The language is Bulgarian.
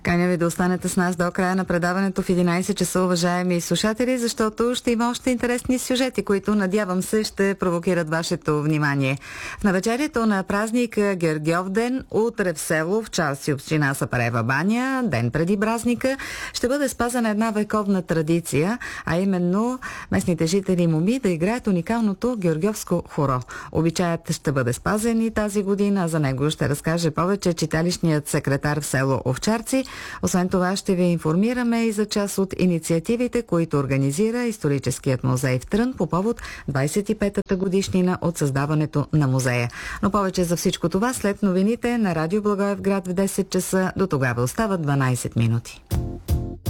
Каня ви да останете с нас до края на предаването в 11 часа, уважаеми слушатели, защото ще има още интересни сюжети, които, надявам се, ще провокират вашето внимание. В навечерието на празник Гергьов ден, утре в село, в част и община Сапарева баня, ден преди празника, ще бъде спазена една вековна традиция, а именно местните жители и моми да играят уникалното георгиовско хоро. Обичаят ще бъде спазен и тази година, за него ще разкаже повече читалищният секретар в село Овчарци. Освен това ще ви информираме и за част от инициативите, които организира Историческият музей в Трън по повод 25-та годишнина от създаването на музея. Но повече за всичко това след новините на Радио Благоевград в 10 часа. До тогава остават 12 минути.